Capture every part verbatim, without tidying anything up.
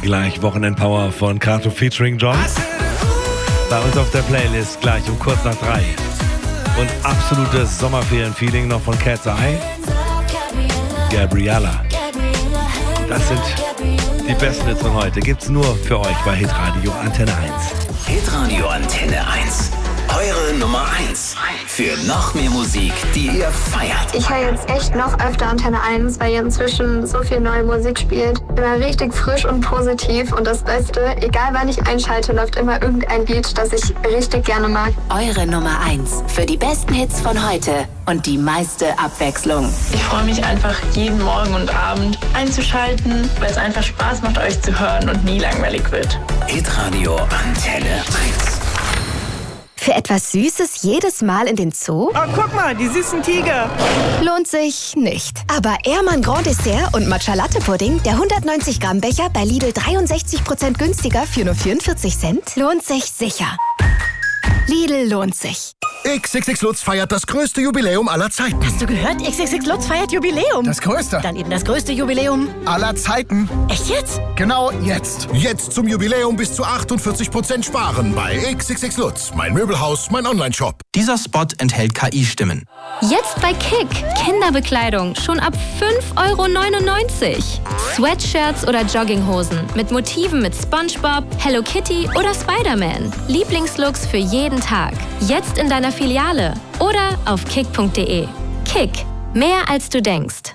Gleich Wochenendpower von Kato featuring John. Bei uns auf der Playlist gleich um kurz nach drei. Und absolutes Sommerferien-Feeling noch von Cat's Eye. Gabriella. Das sind die besten Hits von heute. Gibt's nur für euch bei Hitradio Antenne eins. Hitradio Antenne eins. Eure Nummer eins. Für noch mehr Musik, die ihr feiert. Ich höre jetzt echt noch öfter Antenne eins, weil ihr inzwischen so viel neue Musik spielt. Immer richtig frisch und positiv. Und das Beste, egal wann ich einschalte, läuft immer irgendein Beat, das ich richtig gerne mag. Eure Nummer eins. Für die besten Hits von heute und die meiste Abwechslung. Ich freue mich einfach, jeden Morgen und Abend einzuschalten, weil es einfach Spaß macht, euch zu hören und nie langweilig wird. Hitradio Antenne eins. Für etwas Süßes jedes Mal in den Zoo? Oh, guck mal, die süßen Tiger. Lohnt sich nicht. Aber Ehrmann Grand Dessert und Matcha Latte Pudding, der hundertneunzig Gramm Becher bei Lidl dreiundsechzig Prozent günstiger für nur vierundvierzig Cent, lohnt sich sicher. Lidl lohnt sich. X X X Lutz feiert das größte Jubiläum aller Zeiten. Hast du gehört? X X X Lutz feiert Jubiläum. Das größte. Dann eben das größte Jubiläum aller Zeiten. Echt jetzt? Genau jetzt. Jetzt zum Jubiläum bis zu achtundvierzig Prozent sparen bei X X X Lutz. Mein Möbelhaus, mein Onlineshop. Dieser Spot enthält K I-Stimmen. Jetzt bei Kick. Kinderbekleidung schon ab fünf Euro neunundneunzig. Sweatshirts oder Jogginghosen mit Motiven mit SpongeBob, Hello Kitty oder Spider-Man. Lieblingslooks für jeden Tag. Jetzt in deiner Filiale oder auf kick punkt de. Kick. Mehr als du denkst.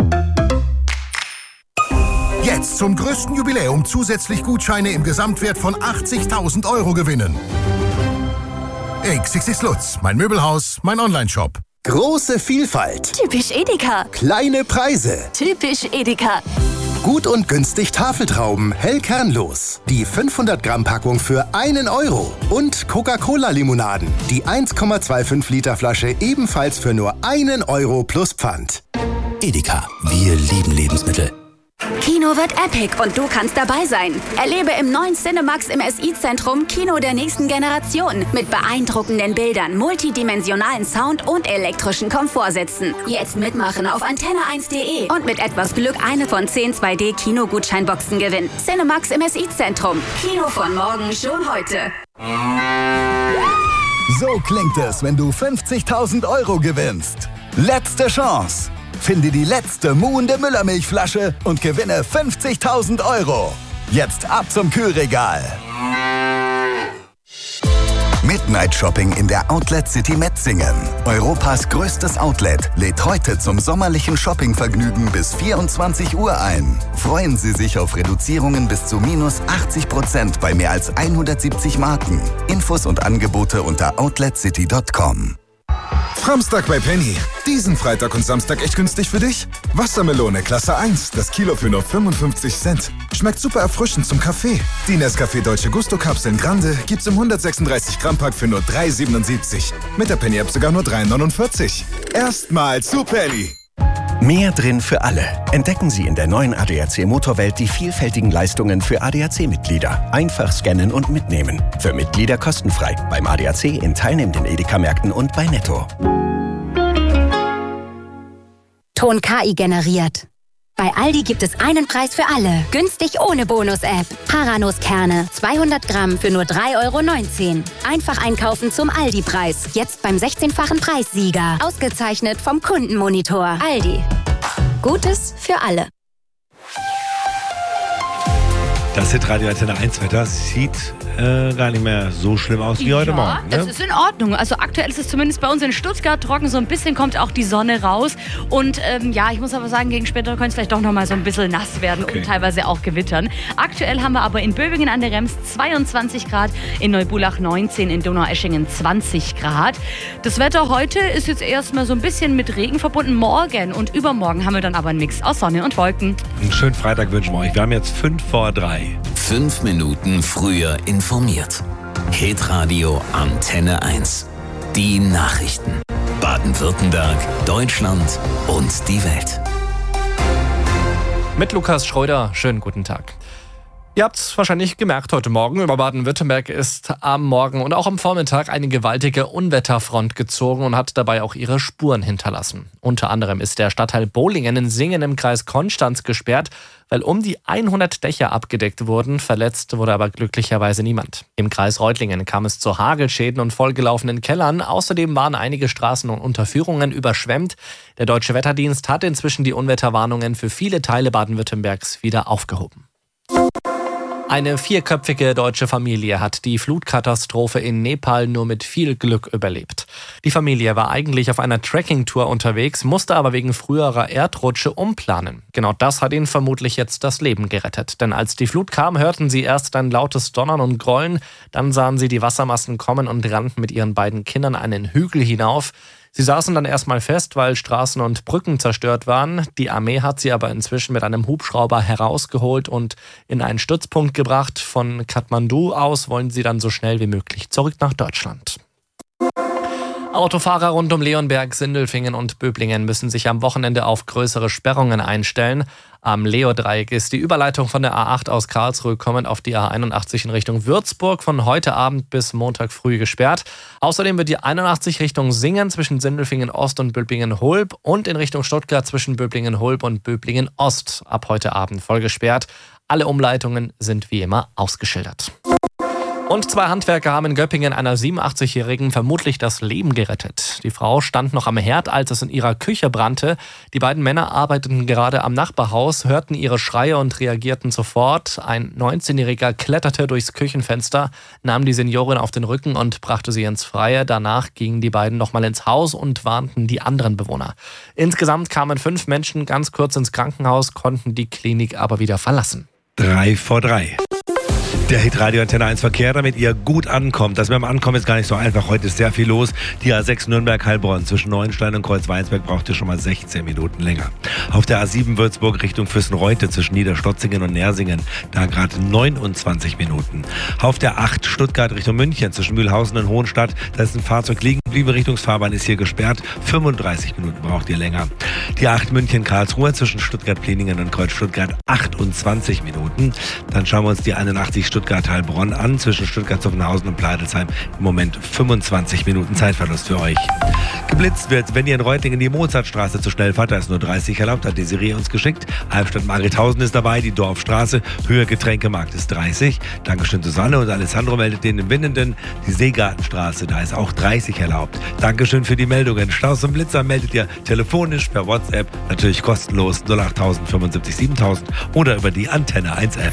Jetzt zum größten Jubiläum zusätzlich Gutscheine im Gesamtwert von achtzigtausend Euro gewinnen. X X X Lutz, mein Möbelhaus, mein Onlineshop. Große Vielfalt. Typisch Edeka. Kleine Preise. Typisch Edeka. Gut und günstig Tafeltrauben, hellkernlos. Die fünfhundert Gramm Packung für einen Euro. Und Coca-Cola-Limonaden. Die eins Komma fünfundzwanzig Liter Flasche ebenfalls für nur einen Euro plus Pfand. Edeka, wir lieben Lebensmittel. Kino wird epic und du kannst dabei sein. Erlebe im neuen Cinemax im S I-Zentrum Kino der nächsten Generation. Mit beeindruckenden Bildern, multidimensionalen Sound und elektrischen Komfortsitzen. Jetzt mitmachen auf antenne eins punkt de und mit etwas Glück eine von zehn zwei D Kino-Gutscheinboxen gewinnen. Cinemax im S I-Zentrum. Kino von morgen schon heute. So klingt es, wenn du fünfzigtausend Euro gewinnst. Letzte Chance. Finde die letzte muhende Müllermilchflasche und gewinne fünfzigtausend Euro. Jetzt ab zum Kühlregal. Midnight Shopping in der Outlet City Metzingen. Europas größtes Outlet lädt heute zum sommerlichen Shoppingvergnügen bis vierundzwanzig Uhr ein. Freuen Sie sich auf Reduzierungen bis zu minus achtzig Prozent bei mehr als hundertsiebzig Marken. Infos und Angebote unter outlet city punkt com. Samstag bei Penny. Diesen Freitag und Samstag echt günstig für dich? Wassermelone Klasse eins, das Kilo für nur fünfundfünfzig Cent. Schmeckt super erfrischend zum Kaffee. Die Nescafé Dolce Gusto Kapseln Grande gibt's im hundertsechsunddreißig Gramm Pack für nur drei siebenundsiebzig. Mit der Penny App sogar nur drei neunundvierzig. Erstmal zu Penny. Mehr drin für alle. Entdecken Sie in der neuen A D A C Motorwelt die vielfältigen Leistungen für A D A C-Mitglieder. Einfach scannen und mitnehmen. Für Mitglieder kostenfrei. Beim A D A C in teilnehmenden Edeka-Märkten und bei Netto. Ton K I generiert. Bei Aldi gibt es einen Preis für alle. Günstig ohne Bonus-App. Paranuss-Kerne, zweihundert Gramm für nur drei Euro neunzehn. Einfach einkaufen zum Aldi-Preis. Jetzt beim sechzehnfachen Preissieger. Ausgezeichnet vom Kundenmonitor. Aldi. Gutes für alle. Das Hitradio Antenne eins Wetter sieht äh, gar nicht mehr so schlimm aus wie ja, heute Morgen. Ne? Das ist in Ordnung. Also aktuell ist es zumindest bei uns in Stuttgart trocken. So ein bisschen kommt auch die Sonne raus. Und ähm, ja, ich muss aber sagen, gegen später könnte es vielleicht doch noch mal so ein bisschen nass werden okay. und teilweise auch gewittern. Aktuell haben wir aber in Böbingen an der Rems zweiundzwanzig Grad, in Neubulach neunzehn, in Donaueschingen zwanzig Grad. Das Wetter heute ist jetzt erstmal so ein bisschen mit Regen verbunden. Morgen und übermorgen haben wir dann aber einen Mix aus Sonne und Wolken. Einen schönen Freitag wünschen wir euch. Wir haben jetzt fünf vor drei. Fünf Minuten früher informiert. Hitradio Antenne eins. Die Nachrichten. Baden-Württemberg, Deutschland und die Welt. Mit Lukas Schröder, schönen guten Tag. Ihr habt es wahrscheinlich gemerkt heute Morgen, über Baden-Württemberg ist am Morgen und auch am Vormittag eine gewaltige Unwetterfront gezogen und hat dabei auch ihre Spuren hinterlassen. Unter anderem ist der Stadtteil Bohlingen in Singen im Kreis Konstanz gesperrt, weil um die hundert Dächer abgedeckt wurden. Verletzt wurde aber glücklicherweise niemand. Im Kreis Reutlingen kam es zu Hagelschäden und vollgelaufenen Kellern. Außerdem waren einige Straßen und Unterführungen überschwemmt. Der Deutsche Wetterdienst hat inzwischen die Unwetterwarnungen für viele Teile Baden-Württembergs wieder aufgehoben. Eine vierköpfige deutsche Familie hat die Flutkatastrophe in Nepal nur mit viel Glück überlebt. Die Familie war eigentlich auf einer Trekkingtour unterwegs, musste aber wegen früherer Erdrutsche umplanen. Genau das hat ihnen vermutlich jetzt das Leben gerettet. Denn als die Flut kam, hörten sie erst ein lautes Donnern und Grollen, dann sahen sie die Wassermassen kommen und rannten mit ihren beiden Kindern einen Hügel hinauf. Sie saßen dann erstmal fest, weil Straßen und Brücken zerstört waren. Die Armee hat sie aber inzwischen mit einem Hubschrauber herausgeholt und in einen Stützpunkt gebracht. Von Kathmandu aus wollen sie dann so schnell wie möglich zurück nach Deutschland. Autofahrer rund um Leonberg, Sindelfingen und Böblingen müssen sich am Wochenende auf größere Sperrungen einstellen. Am Leo-Dreieck ist die Überleitung von der A acht aus Karlsruhe kommend auf die A einundachtzig in Richtung Würzburg von heute Abend bis Montag früh gesperrt. Außerdem wird die einundachtzig Richtung Singen zwischen Sindelfingen Ost und Böblingen-Hulb und in Richtung Stuttgart zwischen Böblingen-Hulb und Böblingen-Ost ab heute Abend voll gesperrt. Alle Umleitungen sind wie immer ausgeschildert. Und zwei Handwerker haben in Göppingen einer siebenundachtzigjährigen vermutlich das Leben gerettet. Die Frau stand noch am Herd, als es in ihrer Küche brannte. Die beiden Männer arbeiteten gerade am Nachbarhaus, hörten ihre Schreie und reagierten sofort. Ein neunzehnjähriger kletterte durchs Küchenfenster, nahm die Seniorin auf den Rücken und brachte sie ins Freie. Danach gingen die beiden nochmal ins Haus und warnten die anderen Bewohner. Insgesamt kamen fünf Menschen ganz kurz ins Krankenhaus, konnten die Klinik aber wieder verlassen. Drei vor drei. Der Hitradio Antenne eins Verkehr, damit ihr gut ankommt. Das mit dem Ankommen ist gar nicht so einfach. Heute ist sehr viel los. Die A sechs Nürnberg-Heilbronn zwischen Neuenstein und Kreuzweinsberg braucht ihr schon mal sechzehn Minuten länger. Auf der A sieben Würzburg Richtung Füssen-Reutte zwischen Niederstotzingen und Nersingen, da gerade neunundzwanzig Minuten. Auf der acht Stuttgart Richtung München zwischen Mühlhausen und Hohenstadt, da ist ein Fahrzeug liegen geblieben. Richtungsfahrbahn ist hier gesperrt. fünfunddreißig Minuten braucht ihr länger. Die acht München-Karlsruhe zwischen Stuttgart-Pleningen und Kreuz-Stuttgart achtundzwanzig Minuten. Dann schauen wir uns die einundachtzig Stuttgart-Heilbronn an, zwischen Stuttgart-Zuffenhausen und Pleidelsheim. Im Moment fünfundzwanzig Minuten Zeitverlust für euch. Geblitzt wird, wenn ihr in Reutlingen die Mozartstraße zu schnell fahrt, da ist nur dreißig erlaubt, hat Desiree uns geschickt. Halbstadt-Margrethausen ist dabei, die Dorfstraße, Höhe Getränkemarkt ist dreißig. Dankeschön Susanne und Alessandro meldet den im Winnenden. Die Seegartenstraße, da ist auch dreißig erlaubt. Dankeschön für die Meldungen. Staus und Blitzer meldet ihr telefonisch per WhatsApp, natürlich kostenlos null acht null null fünfundsiebzig siebentausend oder über die Antenne eins App.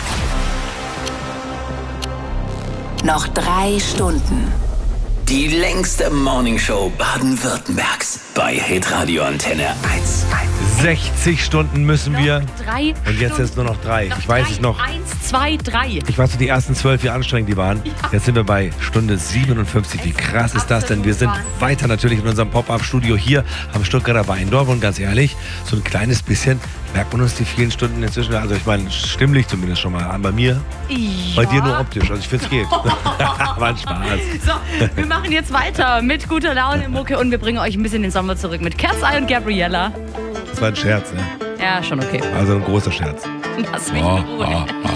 Noch drei Stunden. Die längste Morningshow Baden-Württembergs bei Hitradio Antenne eins. sechzig Stunden müssen noch wir. Drei und jetzt Stunden. ist nur noch drei. Noch ich weiß drei. es noch. Eins, zwei, drei. Ich weiß, die ersten zwölf, wie anstrengend die waren. Ja. Jetzt sind wir bei Stunde siebenundfünfzig. Wie krass ist das denn? Wir sind weiter natürlich in unserem Pop-Up-Studio hier am Stuttgarter Weindorf. Und ganz ehrlich, so ein kleines bisschen merkt man uns die vielen Stunden inzwischen. Also ich meine, stimmlich zumindest schon mal an. Bei mir, Ja. bei dir nur optisch. Also ich finde, es geht. War ein Spaß. So, wir machen jetzt weiter mit guter Laune, Mucke und wir bringen euch ein bisschen den Sommer zurück mit Cat's Eye und Gabriella. Das war ein Scherz, ne? Ja, schon okay. Also ein großer Scherz. Lass mich in Ruhe. Oh, oh, oh.